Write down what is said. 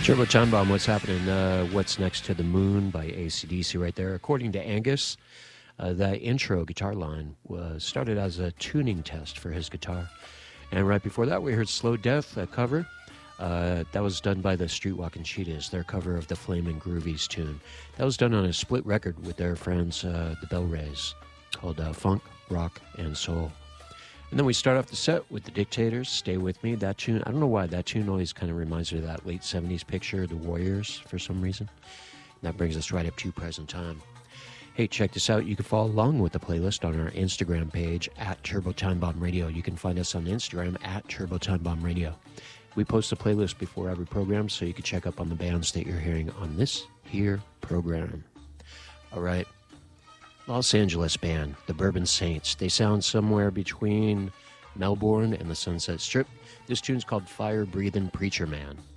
Turbo Time Bomb, what's happening? What's Next to the Moon by AC/DC right there. According to Angus, that intro guitar line was started as a tuning test for his guitar. And right before that, we heard Slow Death, a cover. That was done by the Streetwalkin' Cheetahs, their cover of the Flamin' Groovies tune. That was done on a split record with their friends, the Bell Rays, called Funk, Rock, and Soul. And then we start off the set with the Dictators, Stay With Me. That tune, I don't know why, that tune always kind of reminds me of that late 70s picture, The Warriors, for some reason. And that brings us right up to present time. Hey, check this out. You can follow along with the playlist on our Instagram page, at Turbo Time Bomb Radio. You can find us on Instagram, at Turbo Time Bomb Radio. We post a playlist before every program, so you can check up on the bands that you're hearing on this here program. All right. Los Angeles band, the Bourbon Saints. They sound somewhere between Melbourne and the Sunset Strip. This tune's called Fire Breathing Preacher Man.